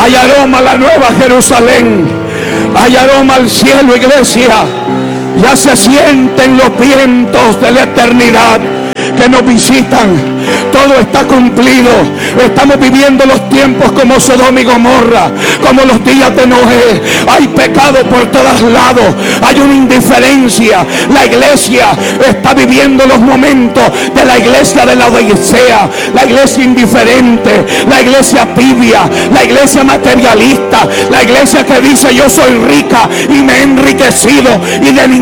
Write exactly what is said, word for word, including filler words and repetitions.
Hay aroma a la nueva Jerusalén. Hay aroma al cielo, iglesia. Ya se sienten los vientos de la eternidad que nos visitan. Todo está cumplido. Estamos viviendo los tiempos como Sodoma y Gomorra, como los días de Noé. Hay pecado por todos lados, hay una indiferencia. La iglesia está viviendo los momentos de la iglesia de la Odisea, la iglesia indiferente, la iglesia tibia, la iglesia materialista, la iglesia que dice: yo soy rica y me he enriquecido, y de